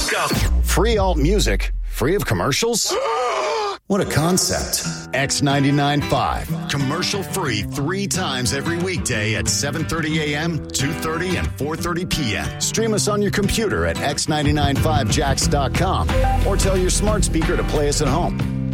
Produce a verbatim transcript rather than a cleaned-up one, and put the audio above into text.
Let's go. Free alt music, free of commercials? What a concept. X ninety-nine point five. Commercial free three times every weekday at seven thirty a.m., two thirty, and four thirty p.m. Stream us on your computer at x nine nine five jacks dot com or tell your smart speaker to play us at home.